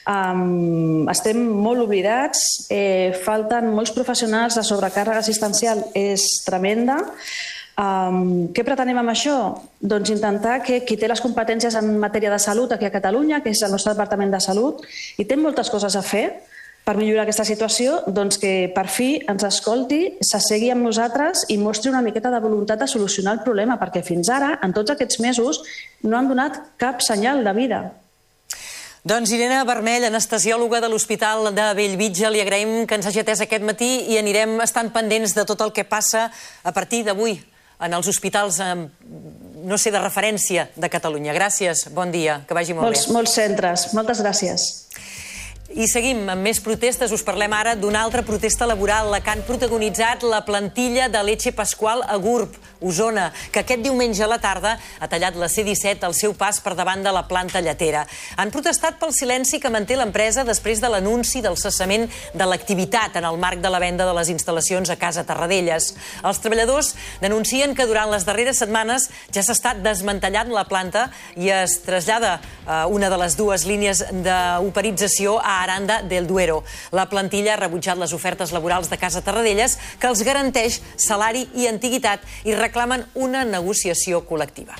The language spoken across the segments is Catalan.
Estem molt oblidats, falten molts professionals, la sobrecàrrega assistencial és tremenda. Què pretenem amb això? Doncs intentar que qui té les competències en matèria de salut aquí a Catalunya, que és el nostre Departament de Salut, i té moltes coses a fer per millorar aquesta situació, doncs que per fi ens escolti, s'assegui amb nosaltres i mostri una miqueta de voluntat de solucionar el problema, perquè fins ara, en tots aquests mesos, no han donat cap senyal de vida. Doncs Irene Vermell, anestesiòloga de l'Hospital de Bellvitge, li agraïm que ens hagi atès aquest matí i anirem estant pendents de tot el que passa a partir d'avui en els hospitals, no sé, de referència de Catalunya. Gràcies, bon dia, que vagi molt bé. Molts centres, moltes gràcies. I seguim amb més protestes. Us parlem ara d'una altra protesta laboral, la que han protagonitzat la plantilla de Leche Pascual a Gurb, Osona, que aquest diumenge a la tarda ha tallat la C-17 al seu pas per davant de la planta lletera. Han protestat pel silenci que manté l'empresa després de l'anunci del cessament de l'activitat en el marc de la venda de les instal·lacions a Casa Tarradellas. Els treballadors denuncien que durant les darreres setmanes ja s'està desmantellant la planta i es trasllada una de les dues línies d'operització a Aranda del Duero. La plantilla ha rebutjat les ofertes laborals de Casa Tarradellas que els garanteix salari i antiguitat i reclamen una negociació col·lectiva.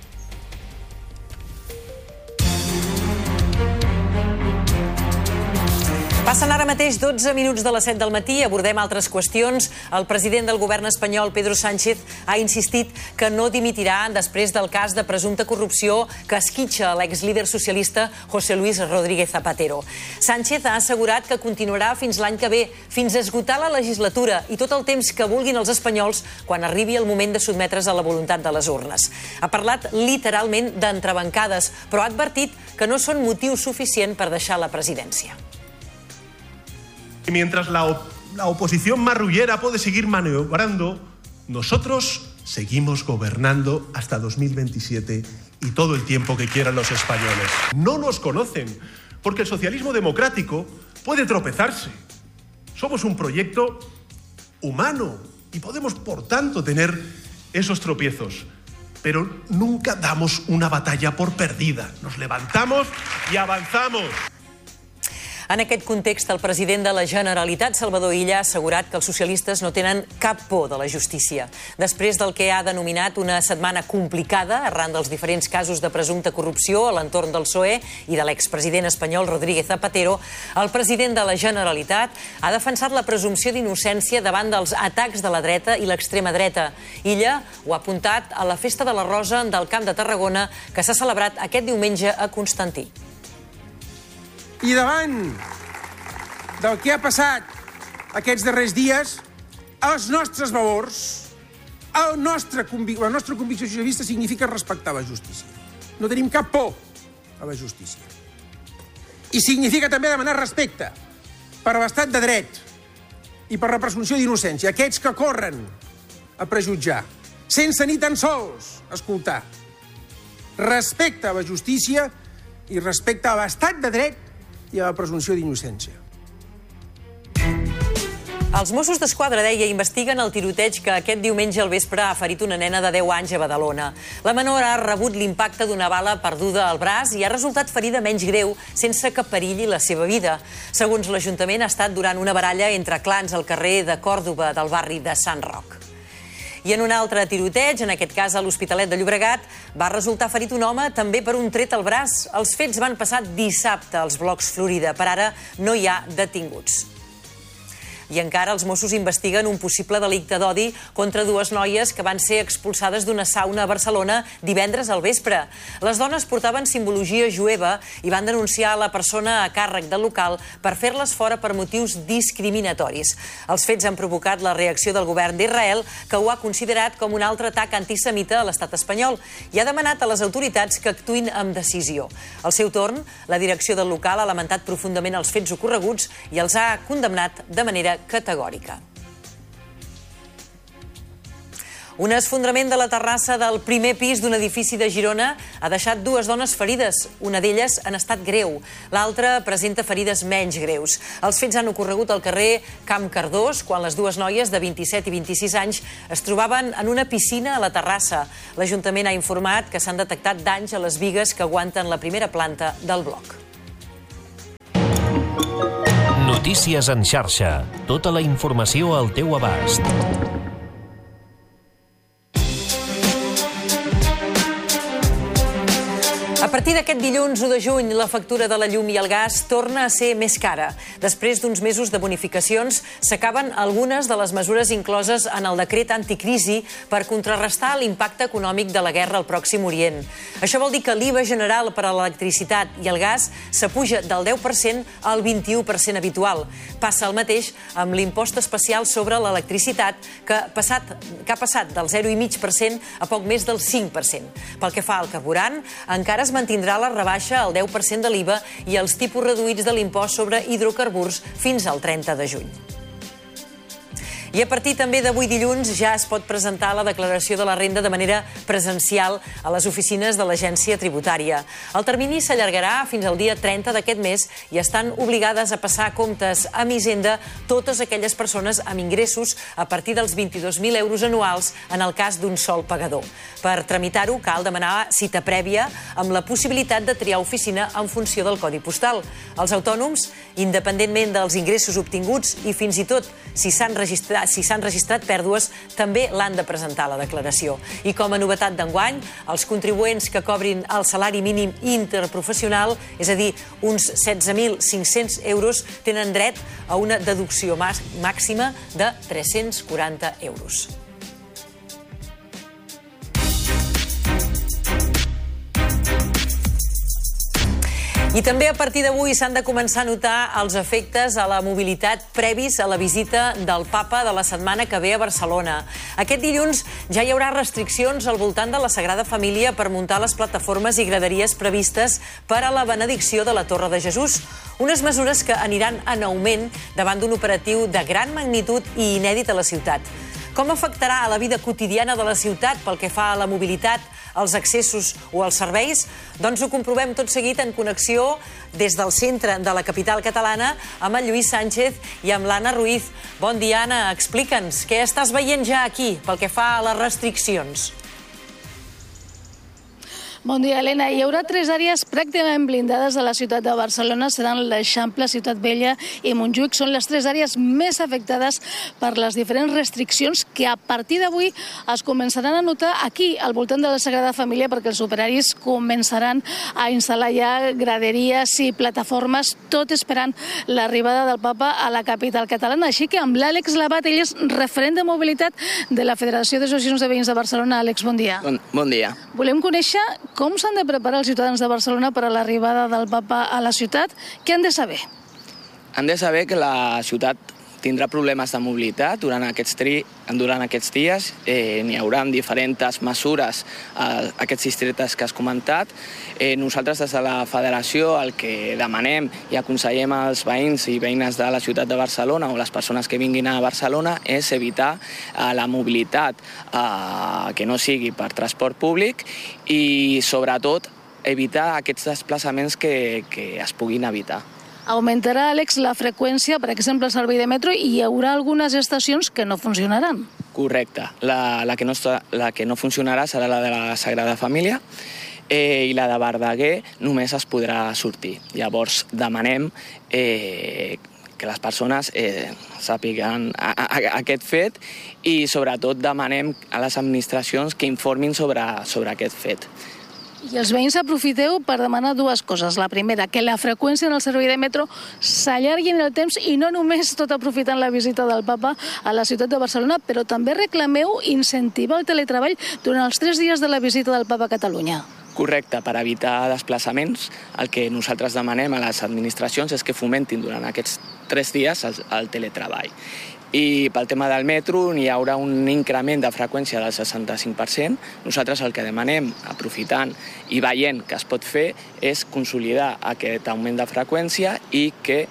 Passen ara mateix 12 minuts de les 7 del matí, abordem altres qüestions. El president del govern espanyol, Pedro Sánchez, ha insistit que no dimitirà després del cas de presumpta corrupció que esquitxa l'exlíder socialista José Luis Rodríguez Zapatero. Sánchez ha assegurat que continuarà fins l'any que ve, fins a esgotar la legislatura i tot el temps que vulguin els espanyols quan arribi el moment de sotmetre's a la voluntat de les urnes. Ha parlat literalment d'entrebancades, però ha advertit que no són motiu suficient per deixar la presidència. Mientras la oposición marrullera puede seguir maniobrando, nosotros seguimos gobernando hasta 2027 y todo el tiempo que quieran los españoles. No nos conocen, porque el socialismo democrático puede tropezarse. Somos un proyecto humano y podemos, por tanto, tener esos tropiezos. Pero nunca damos una batalla por perdida. Nos levantamos y avanzamos. En aquest context, el president de la Generalitat, Salvador Illa, ha assegurat que els socialistes no tenen cap por de la justícia. Després del que ha denominat una setmana complicada arran dels diferents casos de presumpta corrupció a l'entorn del PSOE i de l'expresident espanyol Rodríguez Zapatero, el president de la Generalitat ha defensat la presumpció d'innocència davant dels atacs de la dreta i l'extrema dreta. Illa ho ha apuntat a la Festa de la Rosa del Camp de Tarragona, que s'ha celebrat aquest diumenge a Constantí. I davant del que ha passat aquests darrers dies, els nostres valors, la nostra convicció socialista significa respectar la justícia. No tenim cap por a la justícia. I significa també demanar respecte per l'estat de dret i per la presumpció d'innocència. Aquests que corren a prejutjar, sense ni tan sols escoltar. Respecte a la justícia i respecte a l'estat de dret i a la presumpció d'innocència. Els Mossos d'Esquadra, deia, investiguen el tiroteig que aquest diumenge al vespre ha ferit una nena de 10 anys a Badalona. La menor ha rebut l'impacte d'una bala perduda al braç i ha resultat ferida menys greu, sense que perilli la seva vida. Segons l'Ajuntament, ha estat durant una baralla entre clans al carrer de Còrdova del barri de Sant Roc. I en un altre tiroteig, en aquest cas a l'Hospitalet de Llobregat, va resultar ferit un home també per un tret al braç. Els fets van passar dissabte als blocs Florida. Per ara no hi ha detinguts. I encara els Mossos investiguen un possible delicte d'odi contra dues noies que van ser expulsades d'una sauna a Barcelona divendres al vespre. Les dones portaven simbologia jueva i van denunciar la persona a càrrec del local per fer-les fora per motius discriminatoris. Els fets han provocat la reacció del govern d'Israel, que ho ha considerat com un altre atac antisemita a l'estat espanyol i ha demanat a les autoritats que actuïn amb decisió. Al seu torn, la direcció del local ha lamentat profundament els fets ocorreguts i els ha condemnat de manera categòrica. Un esfondrament de la terrassa del primer pis d'un edifici de Girona ha deixat dues dones ferides, una d'elles en estat greu, l'altra presenta ferides menys greus. Els fets han ocorregut al carrer Camp Cardós, quan les dues noies de 27 i 26 anys es trobaven en una piscina a la terrassa. L'Ajuntament ha informat que s'han detectat danys a les bigues que aguanten la primera planta del bloc. Notícies en xarxa. Tota la informació al teu abast. A partir d'aquest dilluns 1 de juny, la factura de la llum i el gas torna a ser més cara. Després d'uns mesos de bonificacions, s'acaben algunes de les mesures incloses en el decret anticrisi per contrarrestar l'impacte econòmic de la guerra al Pròxim Orient. Això vol dir que l'IVA general per a l'electricitat i el gas s'apuja del 10% al 21% habitual. Passa el mateix amb l'impost especial sobre l'electricitat, que ha passat del 0,5% a poc més del 5%. Pel que fa al carburant, encara es mantindrà la rebaixa al 10% de l'IVA i els tipus reduïts de l'impost sobre hidrocarburs fins al 30 de juny. I a partir també d'avui dilluns ja es pot presentar la declaració de la renda de manera presencial a les oficines de l'Agència Tributària. El termini s'allargarà fins al dia 30 d'aquest mes i estan obligades a passar a comptes amb Hisenda totes aquelles persones amb ingressos a partir dels 22.000 euros anuals en el cas d'un sol pagador. Per tramitar-ho cal demanar cita prèvia amb la possibilitat de triar oficina en funció del codi postal. Els autònoms, independentment dels ingressos obtinguts i fins i tot si s'han registrat pèrdues, també l'han de presentar a la declaració. I com a novetat d'enguany, els contribuents que cobrin el salari mínim interprofessional, és a dir, uns 16.500 euros, tenen dret a una deducció màxima de 340 euros. I també a partir d'avui s'han de començar a notar els efectes a la mobilitat previs a la visita del Papa de la setmana que ve a Barcelona. Aquest dilluns ja hi haurà restriccions al voltant de la Sagrada Família per muntar les plataformes i graderies previstes per a la benedicció de la Torre de Jesús. Unes mesures que aniran en augment davant d'un operatiu de gran magnitud i inèdit a la ciutat. Com afectarà a la vida quotidiana de la ciutat pel que fa a la mobilitat, els accessos o els serveis? Doncs ho comprovem tot seguit en connexió des del centre de la capital catalana amb el Lluís Sánchez i amb l'Anna Ruiz. Bon dia, Anna. Explica'ns, què estàs veient ja aquí pel que fa a les restriccions? Bon dia, Helena. Hi haurà 3 àrees pràcticament blindades a la ciutat de Barcelona. Seran l'Eixample, Ciutat Vella i Montjuïc. Són les 3 àrees més afectades per les diferents restriccions que a partir d'avui es començaran a notar aquí, al voltant de la Sagrada Família, perquè els operaris començaran a instal·lar ja graderies i plataformes, tot esperant l'arribada del Papa a la capital catalana. Així que amb l'Àlex Labat, ell és referent de mobilitat de la Federació d'Associacions de Veïns de Barcelona. Àlex, bon dia. Bon dia. Volem conèixer com s'han de preparar els ciutadans de Barcelona per a l'arribada del Papa a la ciutat. Què han de saber? Han de saber que la ciutat tindrà problemes de mobilitat durant aquests dies. N'hi haurà diferents mesures a aquests districtes que has comentat. Nosaltres des de la Federació el que demanem i aconsellem als veïns i veïnes de la ciutat de Barcelona o les persones que vinguin a Barcelona és evitar la mobilitat que no sigui per transport públic i sobretot evitar aquests desplaçaments que es puguin evitar. Augmentarà, Àlex, la freqüència, per exemple, al servei de metro, i hi haurà algunes estacions que no funcionaran. Correcte. La que no funcionarà serà la de la Sagrada Família i la de Verdaguer només es podrà sortir. Llavors demanem que les persones sàpiguen aquest fet i sobretot demanem a les administracions que informin sobre aquest fet. I els veïns aprofiteu per demanar 2 coses. La primera, que la freqüència en el servei de metro s'allargui en el temps i no només tot aprofitant la visita del Papa a la ciutat de Barcelona, però també reclameu incentivar el teletreball durant els 3 dies de la visita del Papa a Catalunya. Correcte, per evitar desplaçaments, el que nosaltres demanem a les administracions és que fomentin durant aquests 3 dies el teletreball. I pel tema del metro hi haurà un increment de freqüència del 65%. Nosaltres el que demanem, aprofitant i veient que es pot fer, és consolidar aquest augment de freqüència i que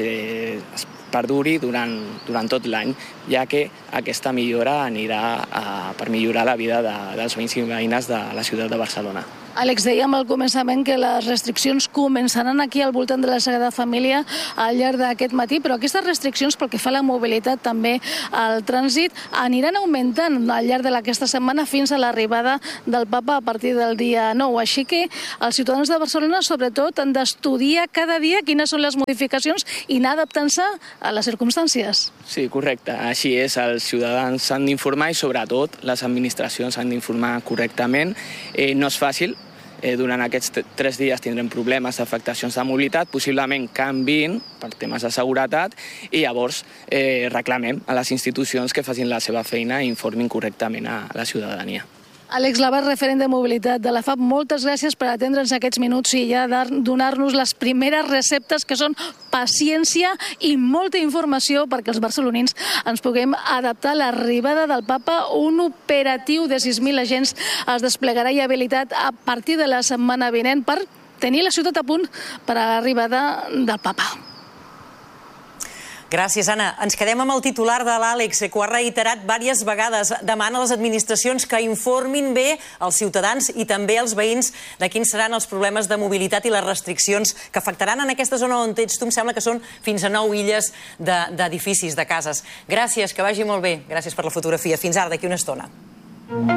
es perduri durant tot l'any, ja que aquesta millora anirà per millorar la vida dels veïns i veïnes de la ciutat de Barcelona. Àlex, dèiem al començament que les restriccions començaran aquí al voltant de la Sagrada Família al llarg d'aquest matí, però aquestes restriccions pel que fa a la mobilitat també el trànsit, aniran augmentant al llarg d'aquesta setmana fins a l'arribada del papa a partir del dia 9. Així que els ciutadans de Barcelona, sobretot, han d'estudiar cada dia quines són les modificacions i anar adaptant-se a les circumstàncies. Sí, correcte. Així és, els ciutadans s'han d'informar i, sobretot, les administracions s'han d'informar correctament. No és fàcil. Durant aquests 3 dies tindrem problemes d'afectacions de mobilitat, possiblement canviïn per temes de seguretat i llavors reclamem a les institucions que facin la seva feina i informin correctament a la ciutadania. Àlex Labat, referent de mobilitat de la FAP, moltes gràcies per atendre'ns aquests minuts i ja donar-nos les primeres receptes, que són paciència i molta informació perquè els barcelonins ens puguem adaptar a l'arribada del papa. Un operatiu de 6.000 agents es desplegarà i habilitat a partir de la setmana vinent per tenir la ciutat a punt per a l'arribada del papa. Gràcies, Anna. Ens quedem amb el titular de l'Àlex, que ho ha reiterat diverses vegades. Demana a les administracions que informin bé els ciutadans i també els veïns de quins seran els problemes de mobilitat i les restriccions que afectaran en aquesta zona on ets tu. Em sembla que són fins a 9 illes d'edificis, de cases. Gràcies, que vagi molt bé. Gràcies per la fotografia. Fins ara, d'aquí una estona.